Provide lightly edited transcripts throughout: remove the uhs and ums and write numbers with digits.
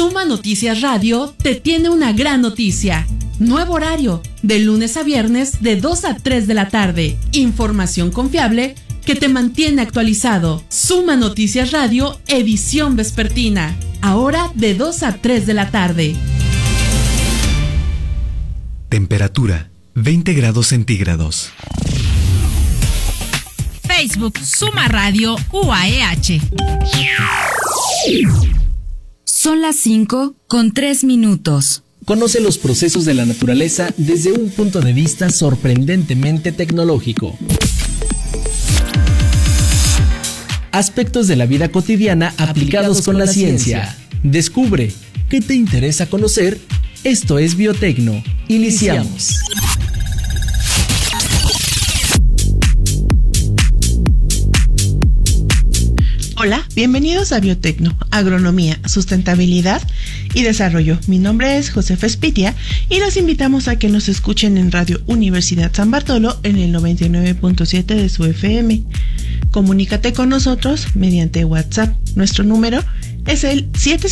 Suma Noticias Radio te tiene una gran noticia. Nuevo horario, de lunes a viernes de 2 a 3 de la tarde. Información confiable que te mantiene actualizado. Suma Noticias Radio, edición vespertina. Ahora de 2 a 3 de la tarde. Temperatura, 20 grados centígrados. Facebook, Suma Radio UAEH. Son las 5:03. Conoce los procesos de la naturaleza desde un punto de vista sorprendentemente tecnológico. Aspectos de la vida cotidiana aplicados con la ciencia. Descubre qué te interesa conocer. Esto es Biotecno. Iniciamos. Hola, bienvenidos a Biotecno, Agronomía, Sustentabilidad y Desarrollo. Mi nombre es Josefa Espitia y los invitamos a que nos escuchen en Radio Universidad San Bartolo en el 99.7 de su FM. Comunícate con nosotros mediante WhatsApp. Nuestro número es el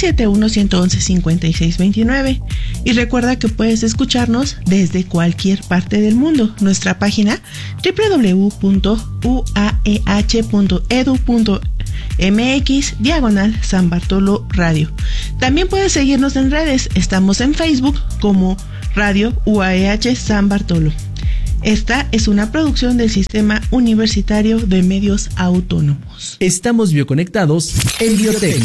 771-111-5629 y recuerda que puedes escucharnos desde cualquier parte del mundo. Nuestra página www.uaeh.edu.mx/San Bartolo Radio. También puedes seguirnos en redes. Estamos en Facebook como Radio UAEH San Bartolo. Esta es una producción del Sistema Universitario de Medios Autónomos. Estamos bioconectados en Biotecno.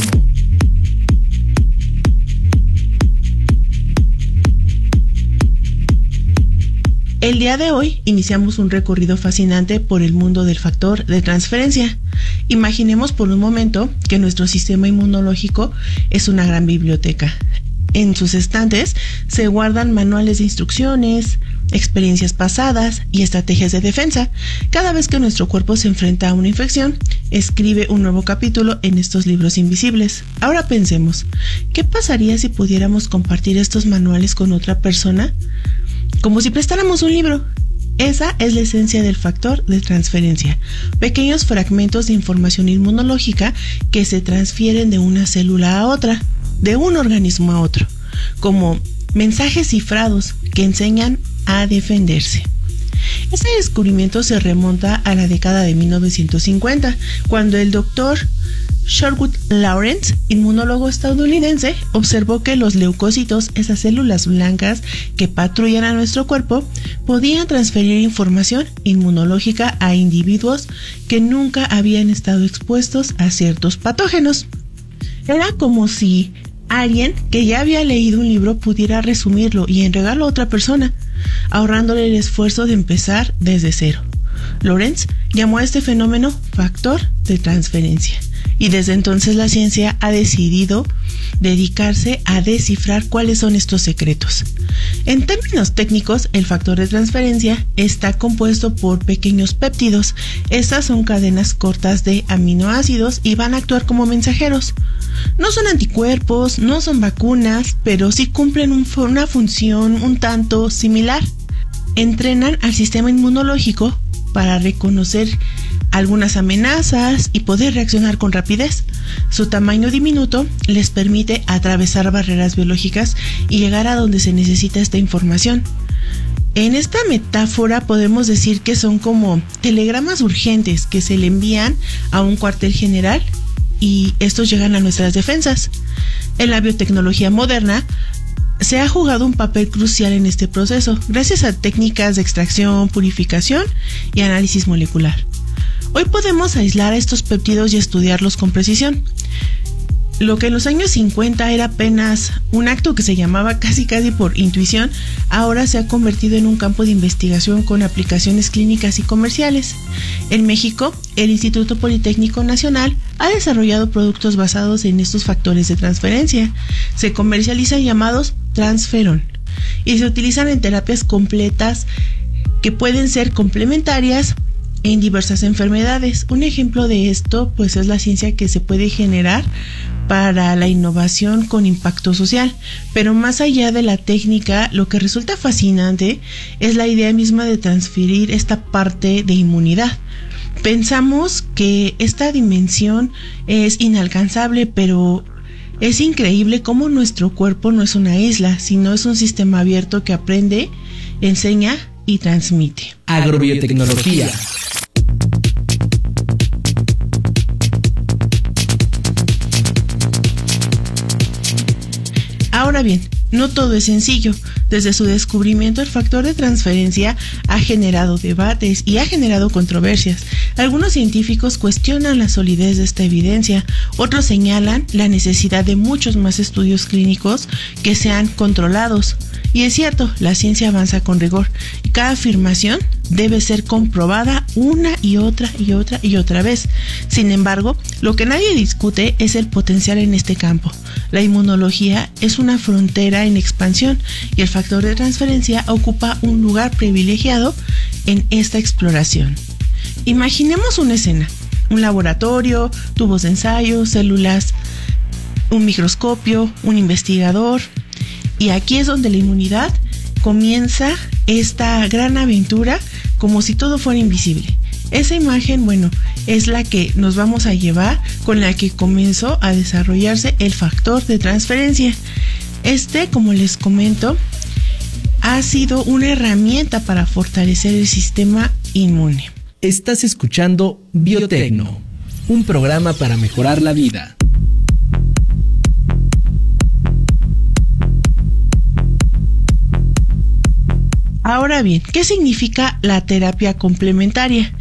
El día de hoy iniciamos un recorrido fascinante por el mundo del factor de transferencia. Imaginemos por un momento que nuestro sistema inmunológico es una gran biblioteca. En sus estantes se guardan manuales de instrucciones, experiencias pasadas y estrategias de defensa. Cada vez que nuestro cuerpo se enfrenta a una infección, escribe un nuevo capítulo en estos libros invisibles. Ahora pensemos, ¿qué pasaría si pudiéramos compartir estos manuales con otra persona? Como si prestáramos un libro. Esa es la esencia del factor de transferencia. Pequeños fragmentos de información inmunológica que se transfieren de una célula a otra, de un organismo a otro, como mensajes cifrados que enseñan a defenderse. Este descubrimiento se remonta a la década de 1950, cuando el doctor Sherwood Lawrence, inmunólogo estadounidense, observó que los leucocitos, esas células blancas que patrullan a nuestro cuerpo, podían transferir información inmunológica a individuos que nunca habían estado expuestos a ciertos patógenos. Era como si alguien que ya había leído un libro pudiera resumirlo y entregarlo a otra persona, ahorrándole el esfuerzo de empezar desde cero. Lawrence llamó a este fenómeno factor de transferencia, y desde entonces la ciencia ha decidido dedicarse a descifrar cuáles son estos secretos. En términos técnicos, el factor de transferencia está compuesto por pequeños péptidos. Estas son cadenas cortas de aminoácidos y van a actuar como mensajeros. No son anticuerpos, no son vacunas, pero sí cumplen una función un tanto similar. Entrenan al sistema inmunológico para reconocer algunas amenazas y poder reaccionar con rapidez. Su tamaño diminuto les permite atravesar barreras biológicas y llegar a donde se necesita esta información. En esta metáfora podemos decir que son como telegramas urgentes que se le envían a un cuartel general y estos llegan a nuestras defensas. En la biotecnología moderna se ha jugado un papel crucial en este proceso, gracias a técnicas de extracción, purificación y análisis molecular. Hoy podemos aislar a estos péptidos y estudiarlos con precisión. Lo que en los años 50 era apenas un acto que se llamaba casi por intuición, ahora se ha convertido en un campo de investigación con aplicaciones clínicas y comerciales. En México, el Instituto Politécnico Nacional ha desarrollado productos basados en estos factores de transferencia. Se comercializan llamados transferón y se utilizan en terapias completas que pueden ser complementarias en diversas enfermedades. Un ejemplo de esto pues es la ciencia que se puede generar para la innovación con impacto social, pero más allá de la técnica, lo que resulta fascinante es la idea misma de transferir esta parte de inmunidad. Pensamos que esta dimensión es inalcanzable, pero Es increíble cómo nuestro cuerpo no es una isla, sino es un sistema abierto que aprende, enseña y transmite. Agrobiotecnología. Ahora bien, no todo es sencillo. Desde su descubrimiento, el factor de transferencia ha generado debates y ha generado controversias. Algunos científicos cuestionan la solidez de esta evidencia, otros señalan la necesidad de muchos más estudios clínicos que sean controlados. Y es cierto, la ciencia avanza con rigor y cada afirmación debe ser comprobada una y otra vez. Sin embargo, lo que nadie discute es el potencial en este campo. La inmunología es una frontera en expansión y el factor de transferencia ocupa un lugar privilegiado en esta exploración. Imaginemos una escena, un laboratorio, tubos de ensayo, células, un microscopio, un investigador, y aquí es donde la inmunidad comienza esta gran aventura como si todo fuera invisible. Esa imagen, es la que nos vamos a llevar, con la que comenzó a desarrollarse el factor de transferencia. Como les comento, ha sido una herramienta para fortalecer el sistema inmune. Estás escuchando Biotecno, un programa para mejorar la vida. Ahora bien, ¿qué significa la terapia complementaria?